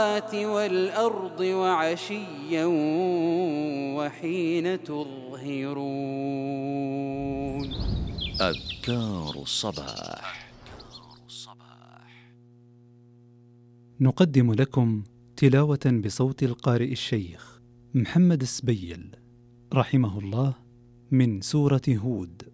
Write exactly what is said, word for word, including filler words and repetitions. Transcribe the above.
والأرض وعشيا وحين تظهرون. أذكار الصباح. نقدم لكم تلاوة بصوت القارئ الشيخ محمد السبيل رحمه الله من سورة هود.